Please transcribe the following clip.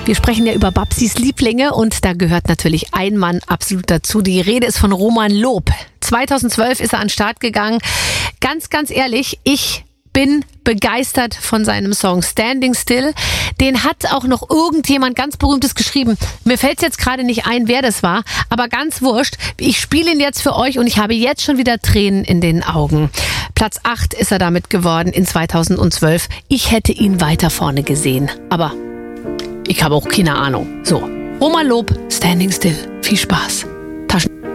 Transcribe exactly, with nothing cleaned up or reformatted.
Wir sprechen ja über Babsis Lieblinge und da gehört natürlich ein Mann absolut dazu. Die Rede ist von Roman Loob. zweitausendzwölf ist er an den Start gegangen. Ganz, ganz ehrlich, ich bin begeistert von seinem Song Standing Still. Den hat auch noch irgendjemand ganz Berühmtes geschrieben. Mir fällt jetzt gerade nicht ein, wer das war, aber ganz wurscht. Ich spiele ihn jetzt für euch und ich habe jetzt schon wieder Tränen in den Augen. Platz acht ist er damit geworden in zweitausendzwölf. Ich hätte ihn weiter vorne gesehen, aber ich habe auch keine Ahnung. So, Roman Loob, Standing Still. Viel Spaß.